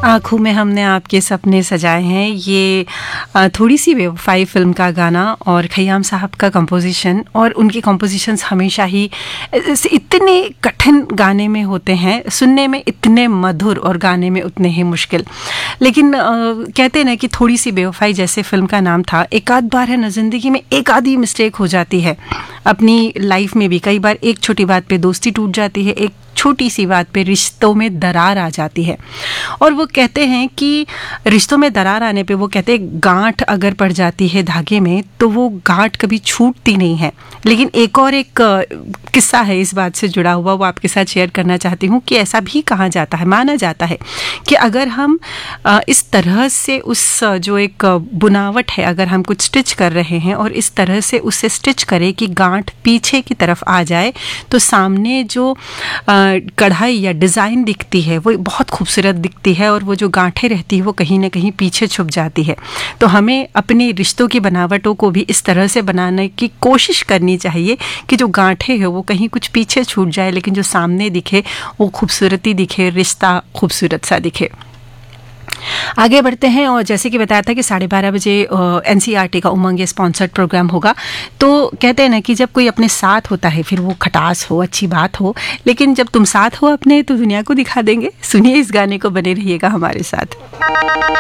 आँखों में हमने आपके सपने सजाए हैं, ये थोड़ी सी बेवफाई फिल्म का गाना और खयाम साहब का कंपोजिशन। और उनके कंपोजिशंस हमेशा ही इतने कठिन गाने में होते हैं, सुनने में इतने मधुर और गाने में उतने ही मुश्किल। लेकिन कहते हैं ना कि थोड़ी सी बेवफाई जैसे फिल्म का नाम था, एक आध बार है ना ज़िंदगी में एक आधी मिस्टेक हो जाती है। अपनी लाइफ में भी कई बार एक छोटी बात पे दोस्ती टूट जाती है, एक छोटी सी बात पे रिश्तों में दरार आ जाती है। और वो कहते हैं कि रिश्तों में दरार आने पे वो कहते हैं गांठ अगर पड़ जाती है धागे में तो वो गांठ कभी छूटती नहीं है। लेकिन एक और एक किस्सा है इस बात से जुड़ा हुआ, वो आपके साथ शेयर करना चाहती हूँ कि ऐसा भी कहा जाता है, माना जाता है कि अगर हम इस तरह से उस जो एक बुनावट है, अगर हम कुछ स्टिच कर रहे हैं और इस तरह से उससे स्टिच करें कि गांठ पीछे की तरफ आ जाए, तो सामने जो कढ़ाई या डिज़ाइन दिखती है वो बहुत खूबसूरत दिखती है और वो जो गांठें रहती है वो कहीं ना कहीं पीछे छुप जाती है। तो हमें अपने रिश्तों की बनावटों को भी इस तरह से बनाने की कोशिश करनी चाहिए कि जो गांठें हैं वो कहीं कुछ पीछे छूट जाए, लेकिन जो सामने दिखे वो खूबसूरती दिखे, रिश्ता खूबसूरत सा दिखे। आगे बढ़ते हैं और जैसे कि बताया था कि 12:30 बजे एनसीईआरटी का उमंग ये स्पॉन्सर्ड प्रोग्राम होगा। तो कहते हैं ना कि जब कोई अपने साथ होता है फिर वो खटास हो, अच्छी बात हो, लेकिन जब तुम साथ हो अपने तो दुनिया को दिखा देंगे। सुनिए इस गाने को, बने रहिएगा हमारे साथ।